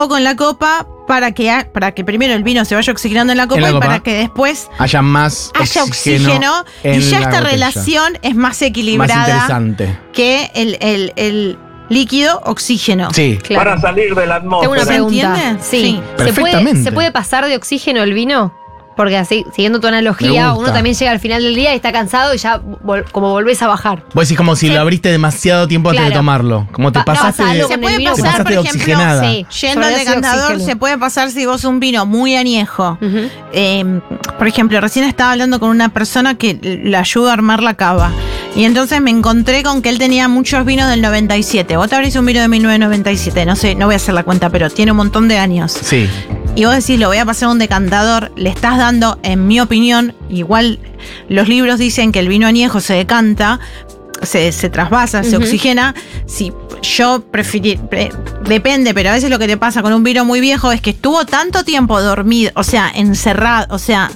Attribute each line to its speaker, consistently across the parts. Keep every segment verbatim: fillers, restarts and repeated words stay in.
Speaker 1: poco en la copa para que, ha- para que primero el vino se vaya oxigenando en la copa,
Speaker 2: En la
Speaker 1: y
Speaker 2: copa
Speaker 1: para que después
Speaker 2: haya más
Speaker 1: haya
Speaker 2: oxígeno,
Speaker 1: oxígeno, y
Speaker 2: en
Speaker 1: ya
Speaker 2: la
Speaker 1: esta
Speaker 2: botella.
Speaker 1: relación es más
Speaker 2: Más
Speaker 1: equilibrada
Speaker 2: interesante.
Speaker 1: que el, el, el líquido oxígeno.
Speaker 2: Sí.
Speaker 3: Claro.
Speaker 4: Para salir de la atmósfera.
Speaker 3: Tengo una
Speaker 1: ¿Se
Speaker 3: pregunta.
Speaker 1: entiende?
Speaker 3: Sí.
Speaker 1: Sí.
Speaker 3: ¿Se, puede,
Speaker 2: Perfectamente.
Speaker 3: ¿Se puede pasar de oxígeno el vino? Porque así, siguiendo tu
Speaker 2: Me
Speaker 3: analogía,
Speaker 2: gusta.
Speaker 3: uno también llega al final del día y está cansado y ya vol- como volvés a bajar.
Speaker 2: Vos decís como si
Speaker 3: Sí.
Speaker 2: lo abriste demasiado tiempo antes
Speaker 3: Claro.
Speaker 2: de tomarlo. Como te
Speaker 3: Pa- no,
Speaker 2: pasaste
Speaker 3: pasa
Speaker 2: de,
Speaker 3: algo
Speaker 1: Se
Speaker 3: con
Speaker 1: puede
Speaker 3: el vino.
Speaker 2: te
Speaker 1: pasar,
Speaker 2: pasaste
Speaker 1: por
Speaker 2: de
Speaker 1: ejemplo,
Speaker 2: oxigenada.
Speaker 3: Sí.
Speaker 1: Yendo al
Speaker 3: Sobrevivir
Speaker 1: decantador,
Speaker 3: oxígeno.
Speaker 1: se puede pasar si vos un vino muy añejo.
Speaker 3: Ujú.
Speaker 1: Eh, por ejemplo, recién estaba hablando con una persona que le ayuda a armar la cava. Y entonces me encontré con que él tenía muchos vinos del noventa y siete. Vos te abrís un vino de mil novecientos noventa y siete. No sé, no voy a hacer la cuenta, pero tiene un montón de años.
Speaker 2: Sí.
Speaker 1: Y vos decís, lo voy a pasar a un decantador. Le estás dando, en mi opinión, igual los libros dicen que el vino añejo se decanta, se, se trasvasa, se
Speaker 3: Ujú.
Speaker 1: oxigena. Si yo preferí, pre- depende, pero a veces lo que te pasa con un vino muy viejo es que estuvo tanto tiempo dormido, o sea, encerrado, o sea,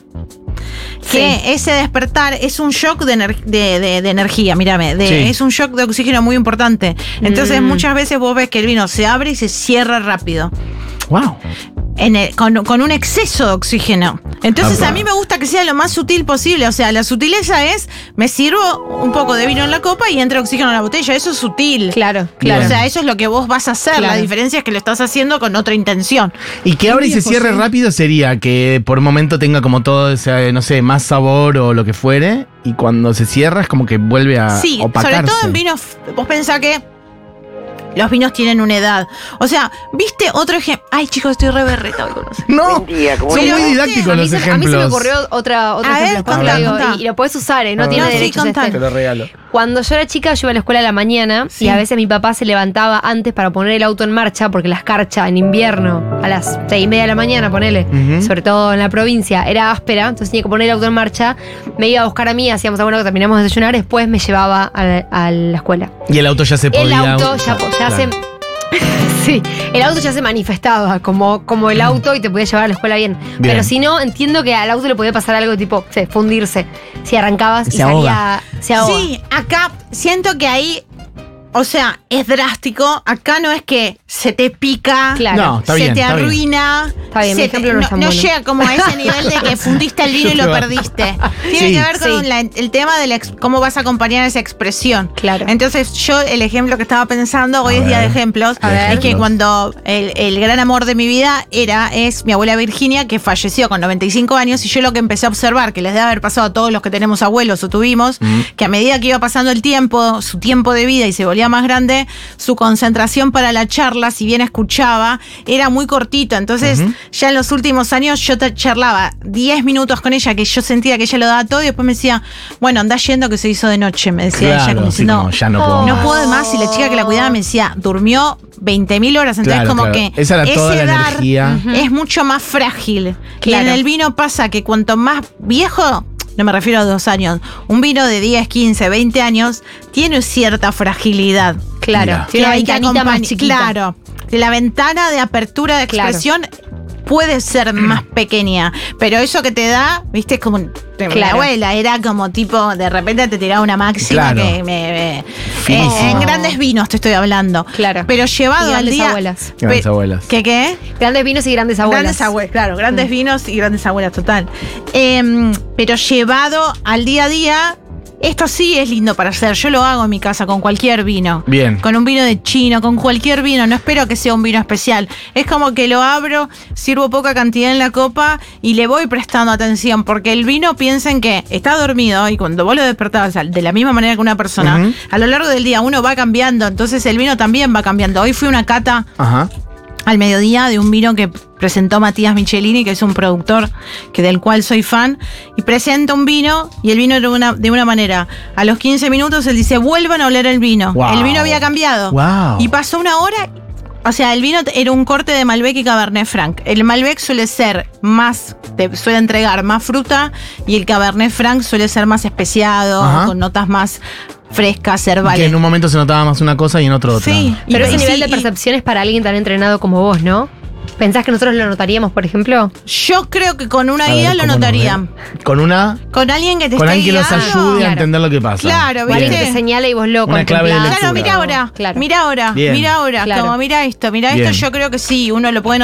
Speaker 1: que
Speaker 3: Sí.
Speaker 1: ese despertar es un shock de, ener- de, de- de energía, mírame, de-
Speaker 2: Sí.
Speaker 1: es un shock de oxígeno muy importante. Entonces
Speaker 3: Mm.
Speaker 1: muchas veces vos ves que el vino se abre y se cierra rápido.
Speaker 2: Wow.
Speaker 1: En el- con, con un exceso de oxígeno. Entonces
Speaker 2: Apa.
Speaker 1: a mí me gusta que sea lo más sutil posible. O sea, la sutileza es, me sirvo un poco de vino en la copa y entra oxígeno en la botella. Eso es sutil.
Speaker 3: Claro,
Speaker 2: Bien.
Speaker 3: claro.
Speaker 1: O sea, eso es lo que vos vas a hacer.
Speaker 3: Claro.
Speaker 1: La diferencia es que lo estás haciendo con otra intención.
Speaker 2: Y que abre y se
Speaker 1: viejo,
Speaker 2: cierre
Speaker 1: sí.
Speaker 2: rápido sería que por un momento tenga como todo ese, no sé, más sabor o lo que fuere. Y cuando se cierra es como que vuelve a
Speaker 1: Sí,
Speaker 2: opacarse.
Speaker 1: sobre todo en vinos, vos pensás que los vinos tienen una edad. O sea, ¿viste otro ejemplo? Ay, chicos, estoy re berreta hoy con los-
Speaker 2: No,
Speaker 4: Buen día, ¿cómo
Speaker 2: son
Speaker 1: le
Speaker 2: muy
Speaker 1: va?
Speaker 2: didácticos
Speaker 3: a, mí
Speaker 2: los
Speaker 3: se, a
Speaker 2: ejemplos.
Speaker 3: mí se me ocurrió otra, otro
Speaker 1: A ver,
Speaker 3: ejemplo.
Speaker 1: contá,
Speaker 3: Juan, digo,
Speaker 1: contá.
Speaker 3: y, y lo podés usar, ¿eh? No
Speaker 2: Ah,
Speaker 3: tiene
Speaker 1: no, sí,
Speaker 3: derechos
Speaker 1: contá.
Speaker 2: Te
Speaker 3: este.
Speaker 2: lo regalo.
Speaker 3: Cuando yo era chica, yo iba a la escuela a la mañana
Speaker 1: Sí.
Speaker 3: y a veces mi papá se levantaba antes para poner el auto en marcha porque la escarcha en invierno a las seis y media de la mañana, ponele,
Speaker 2: Ujú.
Speaker 3: sobre todo en la provincia, era áspera, entonces tenía que poner el auto en marcha. Me iba a buscar a mí, hacíamos algo que terminamos de desayunar, después me llevaba a la, a la escuela.
Speaker 2: Y el auto ya se podía.
Speaker 3: El auto ya, ya
Speaker 2: Claro.
Speaker 3: se. Sí, el auto ya se manifestaba como, como el auto y te podía llevar a la escuela bien.
Speaker 2: Bien.
Speaker 3: Pero si no, entiendo que al auto le podía pasar algo tipo, sí, fundirse. Si arrancabas y
Speaker 2: Se ahoga.
Speaker 3: salía. Se ahoga.
Speaker 1: Sí, acá siento que ahí, o sea, es drástico. Acá no es que se te pica,
Speaker 3: Claro.
Speaker 2: No, está
Speaker 1: se
Speaker 2: bien,
Speaker 1: te
Speaker 2: está bien.
Speaker 1: arruina.
Speaker 3: Está bien, mi
Speaker 1: se te-
Speaker 3: ejemplo no es tan
Speaker 1: no
Speaker 3: bueno.
Speaker 1: llega como a ese nivel de que fundiste el vino y lo perdiste. Tiene
Speaker 2: Sí.
Speaker 1: que ver con
Speaker 3: Sí.
Speaker 1: la- el tema de la ex- cómo vas a acompañar esa expresión.
Speaker 3: Claro.
Speaker 1: Entonces, yo el ejemplo que estaba pensando, hoy
Speaker 2: A
Speaker 1: es día de
Speaker 2: ver.
Speaker 1: ejemplos,
Speaker 2: A ver.
Speaker 1: es que
Speaker 2: Ejemplos.
Speaker 1: cuando el, el gran amor de mi vida era, es mi abuela Virginia, que falleció con noventa y cinco años, y yo lo que empecé a observar, que les debe haber pasado a todos los que tenemos abuelos o tuvimos, que a medida que iba pasando el tiempo, su tiempo de vida y se volvía más grande, su concentración para la charla, si bien escuchaba, era muy cortita. Entonces, ya en los últimos años yo te charlaba diez minutos con ella, que yo sentía que ella lo daba todo, y después me decía, bueno, andá yendo que se hizo de noche, me decía ella,
Speaker 2: Claro,
Speaker 1: como
Speaker 2: sí,
Speaker 1: diciendo,
Speaker 2: como ya no puedo
Speaker 1: no
Speaker 2: más.
Speaker 1: puedo más. Y la chica que la cuidaba me decía, durmió veinte mil horas. Entonces,
Speaker 2: Claro,
Speaker 1: como
Speaker 2: claro.
Speaker 1: que
Speaker 2: Esa era toda
Speaker 1: ese
Speaker 2: la
Speaker 1: dar
Speaker 2: energía.
Speaker 1: es mucho más frágil. Y
Speaker 3: Claro.
Speaker 1: en el vino pasa que cuanto más viejo, no me refiero a dos años, un vino de diez, quince, veinte años tiene cierta fragilidad.
Speaker 3: Claro.
Speaker 2: Mira.
Speaker 3: Tiene una ventanita más
Speaker 1: acompañ-
Speaker 3: chiquita.
Speaker 1: Claro. Que la ventana de apertura de
Speaker 3: Claro.
Speaker 1: expresión puede ser más pequeña, pero eso que te da, viste, es como mi
Speaker 3: Claro.
Speaker 1: abuela, era como tipo, de repente te tiraba una máxima
Speaker 2: Claro.
Speaker 1: que me, me-
Speaker 2: Finísimo.
Speaker 1: en, en grandes vinos te estoy hablando.
Speaker 3: Claro.
Speaker 1: Pero llevado
Speaker 3: Y
Speaker 1: al
Speaker 3: grandes
Speaker 1: día.
Speaker 3: abuelas.
Speaker 2: Grandes
Speaker 1: Pe-
Speaker 2: abuelas.
Speaker 1: ¿Qué qué?
Speaker 3: Grandes vinos y grandes abuelas.
Speaker 1: Grandes abuelas, claro, grandes vinos y grandes abuelas, total. Em, pero llevado al día a día, esto sí es lindo para hacer. Yo lo hago en mi casa con cualquier vino.
Speaker 2: Bien.
Speaker 1: Con un vino de chino, con cualquier vino. No espero que sea un vino especial. Es como que lo abro, sirvo poca cantidad en la copa y le voy prestando atención. Porque el vino, piensen que está dormido y cuando vos lo despertás, o sea, de la misma manera que una persona,
Speaker 2: Ujú.
Speaker 1: a lo largo del día uno va cambiando. Entonces el vino también va cambiando. Hoy fui a una cata
Speaker 2: Ajá.
Speaker 1: al mediodía de un vino que presentó Matías Michelini, que es un productor que del cual soy fan, y presenta un vino y el vino era una, de una manera. A los quince minutos él dice, vuelvan a oler el vino.
Speaker 2: Wow.
Speaker 1: El vino había cambiado.
Speaker 2: Wow.
Speaker 1: Y pasó una hora. O sea, el vino era un corte de Malbec y Cabernet Franc. El Malbec suele ser más, te suele entregar más fruta, y el Cabernet Franc suele ser más especiado,
Speaker 2: Ajá.
Speaker 1: con notas más frescas,
Speaker 2: Que
Speaker 1: herbales.
Speaker 2: en un momento se notaba más una cosa y en otro otra.
Speaker 1: Sí.
Speaker 3: Pero
Speaker 1: Y-
Speaker 3: ese
Speaker 1: y
Speaker 3: nivel
Speaker 1: sí,
Speaker 3: de
Speaker 1: y-
Speaker 3: percepción es para alguien tan entrenado como vos, ¿no? ¿Pensás que nosotros lo notaríamos, por ejemplo?
Speaker 1: Yo creo que con una
Speaker 2: A ver,
Speaker 1: guía lo
Speaker 2: ¿cómo nos
Speaker 1: notarían.
Speaker 2: ve? Con una.
Speaker 1: Con alguien que te
Speaker 2: Con
Speaker 1: esté
Speaker 2: alguien que los
Speaker 1: guiando.
Speaker 2: ayude a
Speaker 3: Claro.
Speaker 2: entender lo que pasa.
Speaker 1: Claro,
Speaker 3: O alguien
Speaker 1: ¿viste?
Speaker 3: que te señale y vos lo
Speaker 2: Una clave de
Speaker 3: contemplás.
Speaker 2: lectura.
Speaker 1: Claro, mira ahora,
Speaker 3: Claro.
Speaker 1: mira ahora,
Speaker 2: Bien.
Speaker 1: mira ahora,
Speaker 3: Claro.
Speaker 1: como mira esto, mira
Speaker 2: Bien.
Speaker 1: esto, yo creo que sí, uno lo puede